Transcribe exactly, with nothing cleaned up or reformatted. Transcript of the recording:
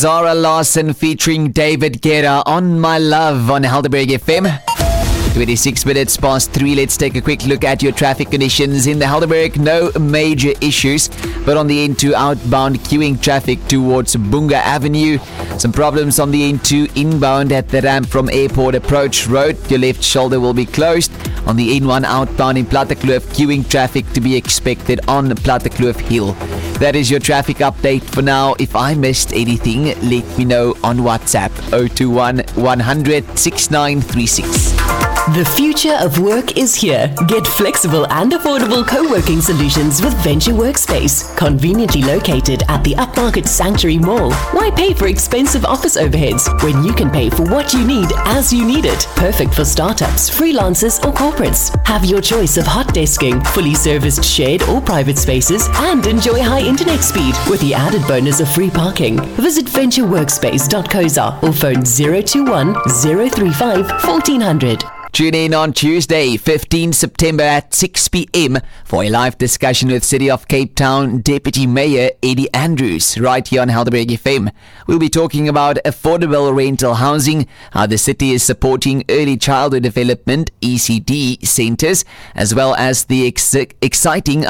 Zara Larson featuring David Guetta on My Love on Helderberg F M. twenty-six minutes past three. Let's take a quick look at your traffic conditions in the Helderberg. No major issues, but on the N two outbound queuing traffic towards Bunga Avenue. Some problems on the N two inbound at the ramp from Airport Approach Road. Your left shoulder will be closed. On the N one outbound in Plattekloof, queuing traffic to be expected on Plattekloof Hill. That is your traffic update for now. If I missed anything, let me know on WhatsApp zero two one, one hundred, sixty-nine thirty-six. The future of work is here. Get flexible and affordable co-working solutions with Venture Workspace, conveniently located at the Upmarket Sanctuary Mall. Why pay for expensive office overheads when you can pay for what you need as you need it? Perfect for startups, freelancers or corporates. Have your choice of hot desking, fully serviced shared or private spaces, and enjoy high internet speed with the added bonus of free parking. Visit venture workspace dot co za or phone zero two one, zero three five, fourteen hundred. Tune in on Tuesday, fifteenth September at six p.m. for a live discussion with City of Cape Town Deputy Mayor Eddie Andrews right here on Helderberg F M. We'll be talking about affordable rental housing, how the city is supporting early childhood development E C D centers, as well as the ex- exciting